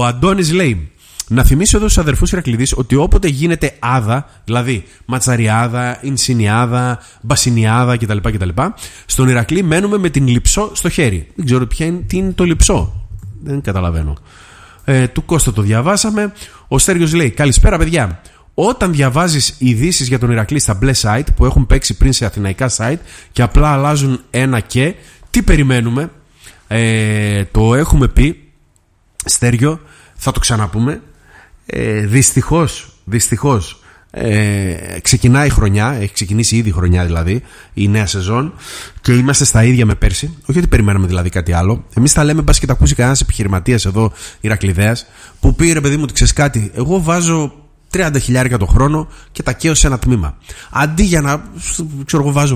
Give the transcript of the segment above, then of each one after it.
Ο Αντώνης λέει: να θυμίσω εδώ στους αδερφούς Ηρακλήδης ότι όποτε γίνεται άδα, δηλαδή ματσαριάδα, ινσινιάδα, μπασινιάδα κτλ., στον Ηρακλή μένουμε με την λειψό στο χέρι. Δεν ξέρω τι είναι το λειψό. Δεν καταλαβαίνω. Του Κώστα το διαβάσαμε. Ο Στέργιος λέει: καλησπέρα, παιδιά. Όταν διαβάζεις ειδήσεις για τον Ηρακλή στα μπλε site που έχουν παίξει πριν σε αθηναϊκά site και απλά αλλάζουν ένα και, τι περιμένουμε? Το έχουμε πει, Στέργιο, θα το ξαναπούμε. Δυστυχώς ξεκινάει η χρονιά, έχει ξεκινήσει ήδη η χρονιά δηλαδή, η νέα σεζόν, και είμαστε στα ίδια με πέρσι. Όχι ότι περιμέναμε δηλαδή κάτι άλλο. Εμείς τα λέμε, μπας και τα ακούσει κανένας επιχειρηματίας εδώ, Ηρακλειδέας, που πει: ρε παιδί μου, ότι ξέρεις κάτι, εγώ βάζω 30.000 το χρόνο και τα καίω σε ένα τμήμα. Αντί για να, ξέρω εγώ, βάζω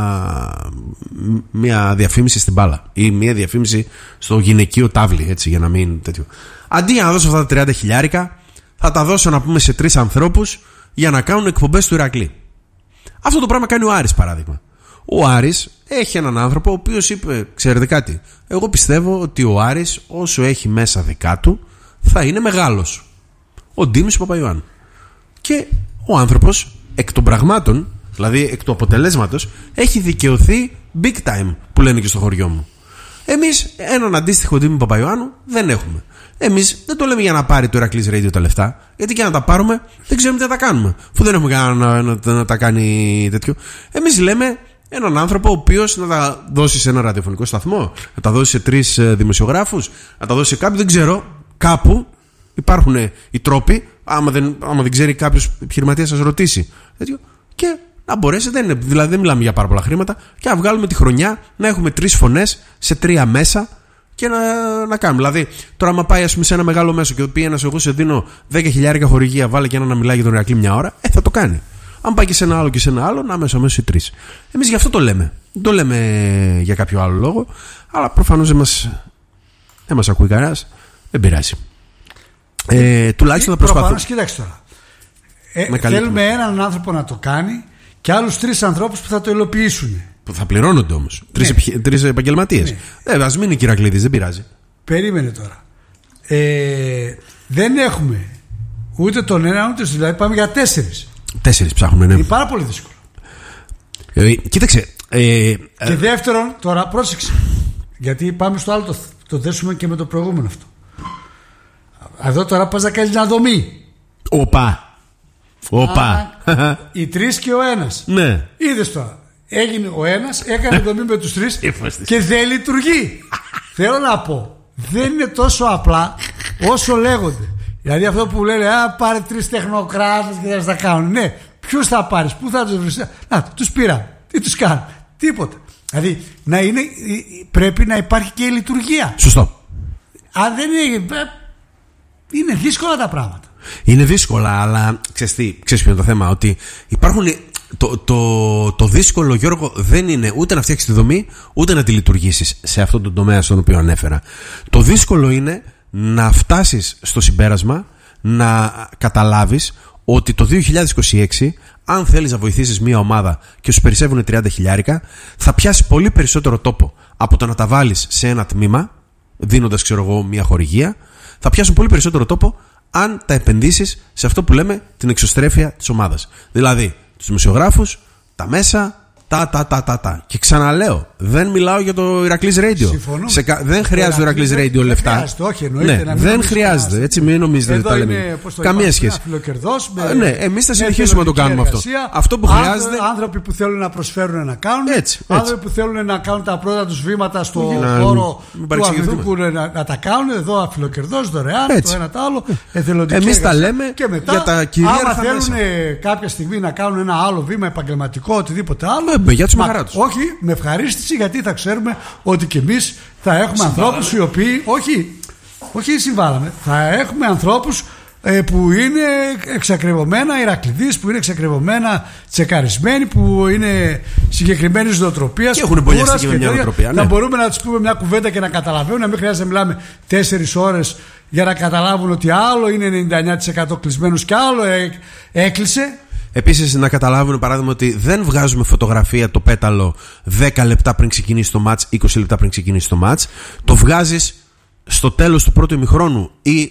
μια διαφήμιση στην μπάλα ή μια διαφήμιση στο γυναικείο τάβλι, έτσι, για να μην τέτοιο. Αντί για να δώσω αυτά τα 30.000, θα τα δώσω, να πούμε, σε 3 ανθρώπους για να κάνουν εκπομπές του Ηρακλή. Αυτό το πράγμα κάνει ο Άρης, παράδειγμα. Ο Άρης έχει έναν άνθρωπο ο οποίος είπε: ξέρετε κάτι, εγώ πιστεύω ότι ο Άρης, όσο έχει μέσα δικά του, θα είναι μεγάλος. Ο Ντίμης Παπαϊωάννου. Και ο άνθρωπος, εκ των πραγμάτων, δηλαδή εκ του αποτελέσματος, έχει δικαιωθεί big time, που λένε και στο χωριό μου. Εμείς έναν αντίστοιχο Ντίμη Παπαϊωάννου δεν έχουμε. Εμείς δεν το λέμε για να πάρει το Ηρακλής Radio τα λεφτά, γιατί και να τα πάρουμε δεν ξέρουμε τι θα τα κάνουμε, αφού δεν έχουμε κανένα να τα κάνει τέτοιο. Εμείς λέμε έναν άνθρωπο ο οποίος να τα δώσει σε ένα ραδιοφωνικό σταθμό, να τα δώσει σε 3 δημοσιογράφους, να τα δώσει σε κάποιον, δεν ξέρω, κάπου υπάρχουν οι τρόποι, άμα δεν ξέρει κάποιος επιχειρηματίας, σας ρωτήσει τέτοιο, και να μπορέσετε, δηλαδή δεν μιλάμε για πάρα πολλά χρήματα, και να βγάλουμε τη χρονιά να έχουμε 3 φωνές σε 3 μέσα και να κάνουμε. Δηλαδή, τώρα, άμα πάει, ας πούμε, σε ένα μεγάλο μέσο και πει ένας: εγώ σε δίνω 10.000 χορηγία, βάλε και ένα να μιλάει για τον Ηρακλή μια ώρα, θα το κάνει. Αν πάει και σε ένα άλλο και σε ένα άλλο, να αμέσως οι 3. Εμείς γι' αυτό το λέμε. Δεν το λέμε για κάποιο άλλο λόγο, αλλά προφανώς δεν μας ακούει κανένας. Δεν πειράζει. Τουλάχιστον θα προσπαθούμε. Κοιτάξτε τώρα. Θέλουμε έναν άνθρωπο να το κάνει και άλλους 3 ανθρώπους που θα το υλοποιήσουν. Που θα πληρώνονται όμως. 3 επαγγελματίες. Ναι. Ας μείνει ο Ηρακλήδης, δεν πειράζει. Περίμενε τώρα. Δεν έχουμε ούτε τον ένα ούτε, δηλαδή πάμε για 4. 4 ψάχνουμε, ναι. Είναι πάρα πολύ δύσκολο. Κοίταξε. Και δεύτερον, τώρα πρόσεξε. Γιατί πάμε στο άλλο, το δέσουμε και με το προηγούμενο αυτό. Εδώ τώρα πας να κάνεις μια δομή. Οπα. Οι 3 και ο ένας. Ναι. Είδες τώρα. Έγινε ο ένας, έκανε δομή με τους 3 και δεν λειτουργεί. Θέλω να πω, δεν είναι τόσο απλά όσο λέγονται. Δηλαδή αυτό που λένε: πάρε 3 τεχνοκράτες και θα τα κάνουν. Ναι, ποιους θα πάρεις, πού θα τους βρεις? Να, τους πήρα. Τι τους κάνουν? Τίποτα. Δηλαδή πρέπει να υπάρχει και η λειτουργία. Σωστό. Αν δεν είναι δύσκολα τα πράγματα. Είναι δύσκολα, αλλά ξέρεις ποιο είναι το θέμα? Ότι υπάρχουν. Το δύσκολο, Γιώργο, δεν είναι ούτε να φτιάξεις τη δομή, ούτε να τη λειτουργήσεις σε αυτόν τον τομέα στον οποίο ανέφερα. Το δύσκολο είναι να φτάσεις στο συμπέρασμα, να καταλάβεις ότι το 2026, αν θέλεις να βοηθήσεις μια ομάδα και σου περισσεύουν 30.000, θα πιάσει πολύ περισσότερο τόπο από το να τα βάλεις σε ένα τμήμα, δίνοντας, ξέρω εγώ, μια χορηγία. Θα πιάσουν πολύ περισσότερο τόπο αν τα επενδύσεις σε αυτό που λέμε την εξωστρέφεια της ομάδας. Δηλαδή, τους δημοσιογράφους, τα μέσα, τα. Και ξαναλέω, δεν μιλάω για το Ηρακλής Radio. Δεν χρειάζεται το Ηρακλής Radio λεφτά. Όχι, εννοείται. Ναι, δεν χρειάζεται. Έτσι, μην νομίζετε ότι τα λέμε. Καμία σχέση. Ναι, εμείς θα συνεχίσουμε να το κάνουμε αυτό. Αυτό που χρειάζεται. Άνθρωποι που θέλουν να προσφέρουν να κάνουν. Άνθρωποι που θέλουν να κάνουν τα πρώτα τους βήματα στο χώρο του αθλητικού να τα κάνουν. Εδώ αφιλοκερδός, δωρεάν, το ένα το άλλο. Εμείς τα λέμε για τα κυρίαρχα μέσα. Αν θέλουν κάποια στιγμή να κάνουν ένα άλλο βήμα επαγγελματικό, οτιδήποτε άλλο. Για τους με χαρά τους. Όχι, με ευχαρίστηση, γιατί θα ξέρουμε ότι και εμείς θα έχουμε ανθρώπους οι οποίοι. Όχι συμβάλαμε. Θα έχουμε ανθρώπους που είναι εξακριβωμένα Ηρακληδείς, που είναι εξακριβωμένα τσεκαρισμένοι, που είναι συγκεκριμένης νοοτροπίας. Και έχουν εμπολιαστεί με μια νοοτροπία. Να μπορούμε να τους πούμε μια κουβέντα και να καταλαβαίνουν, να μην χρειάζεται να μιλάμε 4 ώρες για να καταλάβουν ότι άλλο είναι 99% κλεισμένος και άλλο έκλεισε. Επίσης, να καταλάβουν, παράδειγμα, ότι δεν βγάζουμε φωτογραφία το πέταλο 10 λεπτά πριν ξεκινήσει το μάτς, 20 λεπτά πριν ξεκινήσει το μάτς. Το βγάζεις στο τέλος του πρώτου ημιχρόνου ή